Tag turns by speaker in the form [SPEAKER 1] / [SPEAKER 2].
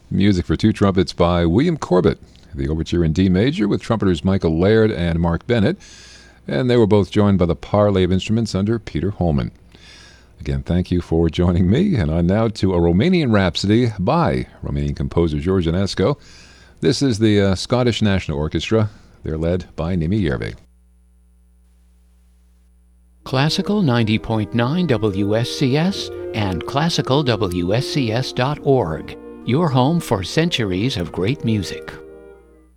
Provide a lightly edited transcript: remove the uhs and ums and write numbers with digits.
[SPEAKER 1] Music for two trumpets by William Corbett. The overture in D major with trumpeters Michael Laird and Mark Bennett, and they were both joined by the parley of instruments under Peter Holman. Again, thank you for joining me, and on now to a Romanian Rhapsody by Romanian composer George Enescu. This is the Scottish National Orchestra. They're led by Nimi Yerbe.
[SPEAKER 2] Classical 90.9 WSCS and classicalwscs.org, your home for centuries of great music.